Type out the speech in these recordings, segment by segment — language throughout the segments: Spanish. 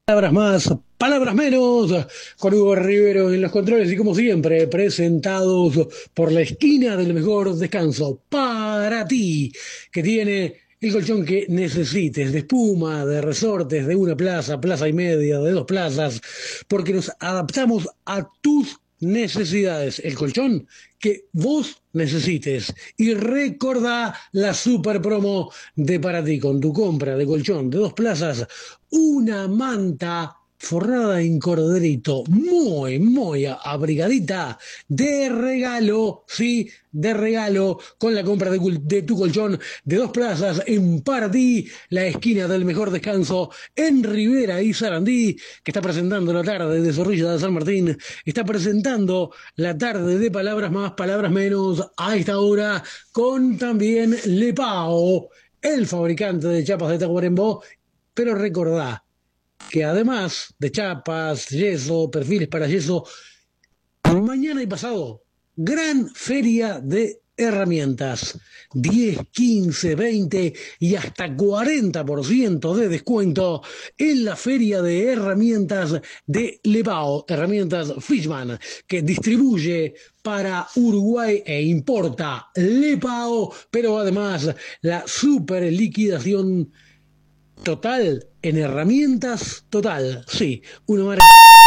Palabras más, palabras menos, con Hugo Rivero en los controles y como siempre, presentados por la esquina del mejor descanso para ti, que tiene el colchón que necesites, de espuma, de resortes, de una plaza, plaza y media, de dos plazas, porque nos adaptamos a tus necesidades, el colchón que vos necesites. Y recordá la super promo de para ti, con tu compra de colchón de dos plazas, una manta forrada en corderito, muy abrigadita, de regalo, sí, de regalo, con la compra de tu colchón de dos plazas en Paradí, la esquina del mejor descanso, en Rivera y Sarandí, que está presentando la tarde de Zorrilla de San Martín, está presentando la tarde de Palabras Más, Palabras Menos, a esta hora, con también Lepao, el fabricante de chapas de Tacuarembó. Pero recordá que además de chapas, yeso, perfiles para yeso, mañana y pasado, gran feria de herramientas. 10, 15, 20 y hasta 40% de descuento en la feria de herramientas de Lepao, herramientas Fishman, que distribuye para Uruguay e importa Lepao, pero además la super liquidación total en herramientas, total, sí, una marca.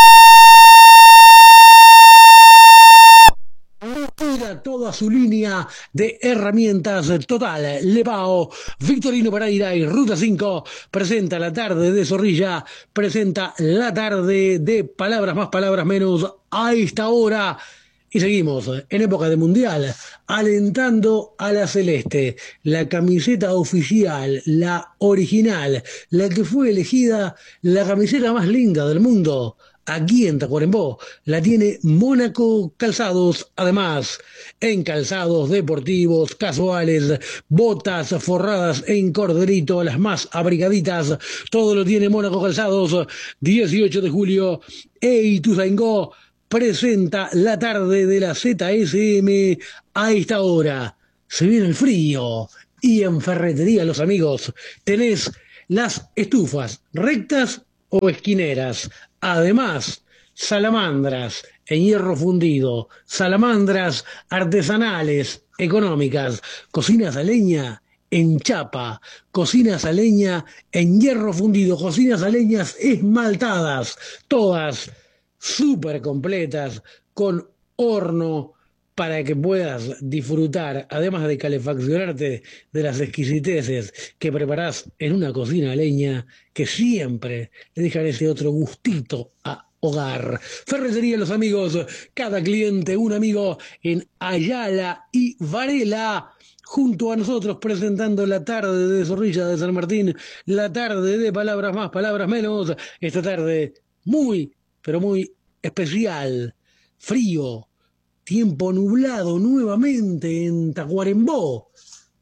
Toda su línea de herramientas total. Lepao, Victorino Pereira y Ruta 5 presenta la tarde de Zorrilla, presenta la tarde de Palabras Más, Palabras Menos a esta hora. Y seguimos en época de mundial, alentando a la celeste, la camiseta oficial, la original, la que fue elegida la camiseta más linda del mundo. Aquí en Tacuarembó la tiene Mónaco Calzados, además en calzados deportivos, casuales, botas forradas en corderito, las más abrigaditas, todo lo tiene Mónaco Calzados. 18 de julio, Ituzaingó presenta la tarde de la ZSM a esta hora. Se viene el frío y en Ferretería Los Amigos tenés las estufas rectas o esquineras. Además, salamandras en hierro fundido, salamandras artesanales, económicas, cocinas a leña en chapa, cocinas a leña en hierro fundido, cocinas a leñas esmaltadas, todas súper completas, con horno para que puedas disfrutar, además de calefaccionarte de las exquisiteces que preparás en una cocina a leña, que siempre le dejan ese otro gustito a hogar. Ferretería Los Amigos, cada cliente un amigo en Ayala y Varela. Junto a nosotros presentando la tarde de Zorrilla de San Martín, la tarde de Palabras Más, Palabras Menos, esta tarde muy, pero muy especial, frío, tiempo nublado nuevamente en Tacuarembó.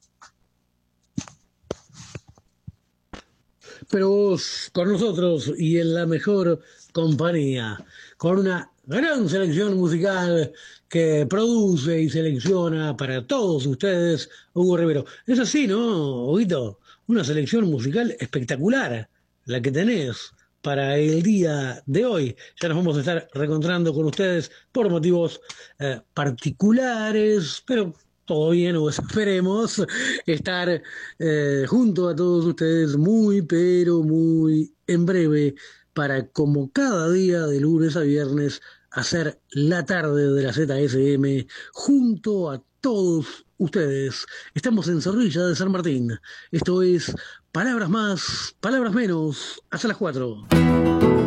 Pero vos con nosotros y en la mejor compañía, con una gran selección musical que produce y selecciona para todos ustedes, Hugo Rivero. Es así, ¿no, Huguito? Una selección musical espectacular, la que tenés para el día de hoy. Ya nos vamos a estar reencontrando con ustedes por motivos particulares, pero todo bien, o esperemos estar junto a todos ustedes muy, pero muy en breve para, como cada día de lunes a viernes, hacer la tarde de la ZSM junto a todos ustedes. Estamos en Zorrilla de San Martín. Esto es Palabras Más, Palabras Menos, hasta las 4.